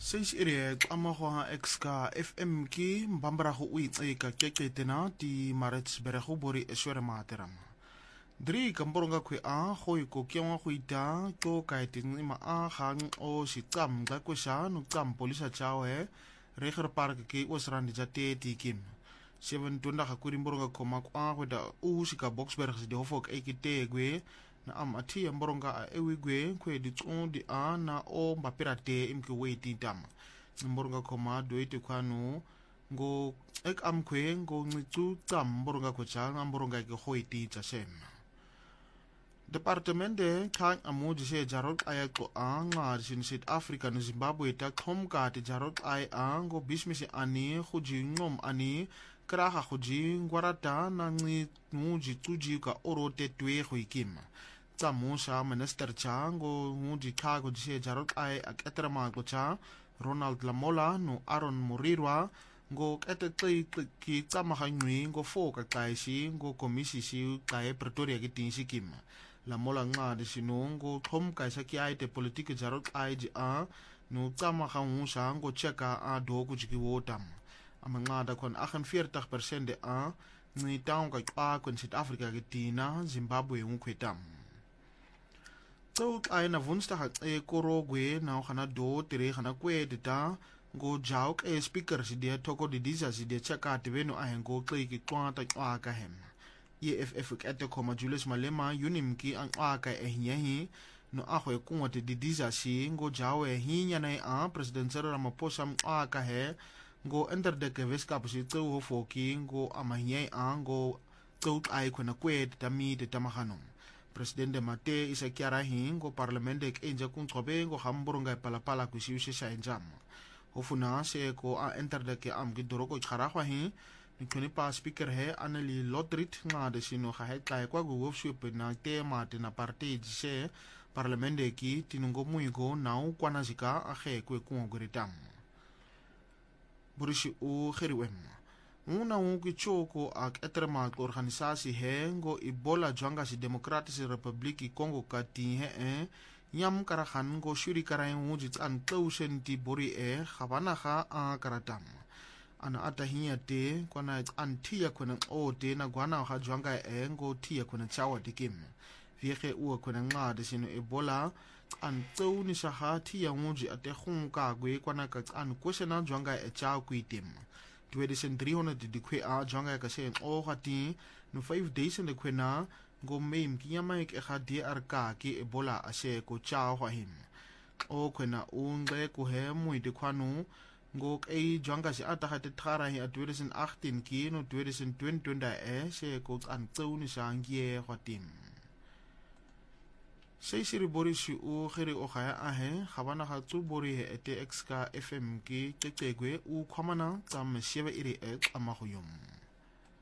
Seish ere qamagoa exka FM ki mbambarago o itseka keketena di Maritzburg bori eswere materam. Dri kamboronga kwe a khoi ko kyangwa khuita to kaiting ima a khang o sitam ga kwesa no tam polisa chawe reger park ki osrandi jate tikim. 720 ga kurimboronga koma kwa kweda u sika Boksburg de hofok ekite gwe na amati mboronga a ewigwe kwe ditso di a na o mbapirate imke weiti tama mboronga koma doite kwanu ngo ek amkwe ngo ngitsu tam mboronga kocha mboronga ke hoiti chasem Departemente kan amuji se jarot aya ko anga sin South Africa no Zimbabwe ta khomka te jarot ay ango bismisi ani khuji ngom ani kraha khuji ngwarata na ngi muji tuji ka orote twe khoikima Tamusha Minister Chango Muji Kago Jise Jarot Ai Aketrama Gocha Ronald Lamola no Aaron Murirwa Go Etetli Ki Tamahanui Go Foka Kaishi Go Komisi Kai Pretoria Gitinsi Kim Lamola Nga de Sino Go Tom Kaisaki Ai Te Politike Jarot Ai Jia No Tamahanusha Go Cheka A Dogu Jiki Wotam Amangada kon 48% de A Ni Town Kai kon South Africa Gitina Zimbabwe Unkwetam Tot ay na woensdag korogwe na gana do tere gana kwe dita go jauk speaker si dia toko di disa si dia chaka tebeno ay go kliki kwanta kwaka hem EFF kete koma Julius Malema yunim ki ang aka nyahi no ahwe kunwate di disa si go jawe hinya na a president Cyril Ramaphosa aka he go enter de ke weskaap si tso hofoki go amahye an go tot ay kona kwe dita mi dita mahanom Presidente Mate isa kiara hingo parlamente ek enja kun trobe go hamburunga palapala kusiuse sa enjam. Hofuna se ko a enter de ke am gidoroko charakhwa hin nikoni pa speaker he Annelie Lotriet nga de sino ga he kai kwa go workshop na tema te na party se parlamente ki tinungo muigo nau kwana zika a ge kwe kongoritam. Burishi u kheriwem. Una unki choko ak etrema organisasi hengo Ebola jwanga si Democratische Republiek Congo kati he nyam karahan go shuri karayen wujit an klausen ti bori khabana kha a karatam ana atahiya te kwana antia kwana o te na gwana kha jwanga ngo tia kwana chawa dikim viege u kwana nga de sino Ebola an tsauni saha tia wuji ate khunka gwe kwana ka an kwesena jwanga chawa kuitim 2300 di kwe a jwanga ka sen o hati no 5 days in de kwe na go mem kiyama ek ha DRK ki Ebola ase ko cha hwa him o kwe na unge ko he mu de kwanu go e jwanga si ata ha te thara hi 2018 ki no 2020 se ko an tsuni sangie hwatim sei siri bori si u khere o khaya a he khabana ha tsu bori he ete exka FM ki tekegwe u khomana tsa mesiebe ire e amagoyom